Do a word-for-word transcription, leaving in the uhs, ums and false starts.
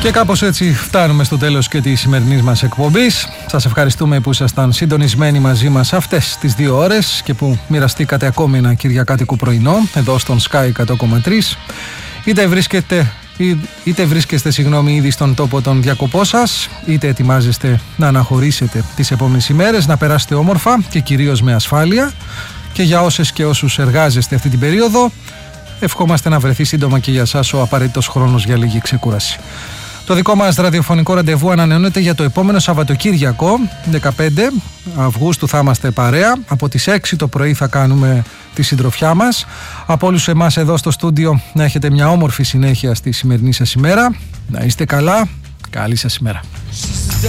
Και κάπως έτσι φτάνουμε στο τέλος και της σημερινής μας εκπομπής. Σας ευχαριστούμε που ήσασταν συντονισμένοι μαζί μας αυτές τις δύο ώρες και που μοιραστήκατε ακόμη ένα κυριακάτικο πρωινό εδώ στον Sky εκατό κόμμα τρία. Είτε βρίσκετε, είτε βρίσκεστε συγγνώμη, ήδη στον τόπο των διακοπών σας, είτε ετοιμάζεστε να αναχωρήσετε τις επόμενες ημέρες, να περάσετε όμορφα και κυρίως με ασφάλεια. Και για όσες και όσους εργάζεστε αυτή την περίοδο, ευχόμαστε να βρεθεί σύντομα και για εσάς ο απαραίτητος χρόνος για λίγη ξεκούραση. Το δικό μας ραδιοφωνικό ραντεβού ανανεώνεται για το επόμενο Σαββατοκύριακο, δεκαπέντε Αυγούστου θα είμαστε παρέα. Από τις έξι το πρωί θα κάνουμε τη συντροφιά μας. Από όλους εμάς εδώ στο στούντιο να έχετε μια όμορφη συνέχεια στη σημερινή σας ημέρα. Να είστε καλά. Καλή σας ημέρα.